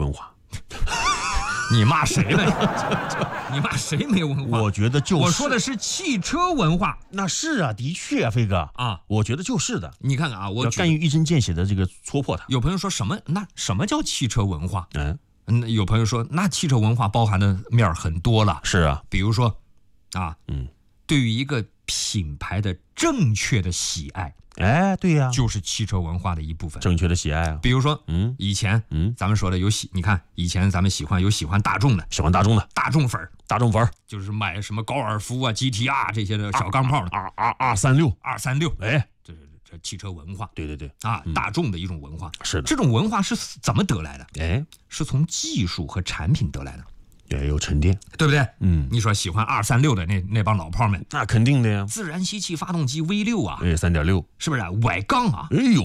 文化。 你骂谁呢？你骂谁没文化？ 我觉得就是。 我说的是汽车文化。 那是啊，的确啊，飞哥啊， 我觉得就是的。 你看看啊，我要干于一针见血的这个戳破它。 有朋友说什么叫汽车文化？ 嗯， 有朋友说那汽车文化包含的面很多了。 是啊， 比如说啊，对于一个品牌的正确的喜爱。 哎，对呀， 就是汽车文化的一部分， 正确的喜爱啊。 比如说，以前，咱们说的你看，以前咱们喜欢大众的， 喜欢大众的， 大众粉， 就是买什么高尔夫啊、GTR 这些的小钢炮的 ，236， 哎，这汽车文化， 对啊，大众的一种文化。 是的， 这种文化是怎么得来的？ 哎， 是从技术和产品得来的。 也有沉淀， 对不对？你说喜欢236的那帮老炮们， 那肯定的呀。 自然吸气发动机 V6啊， 3.6， 是不是崴缸啊？ 哎呦，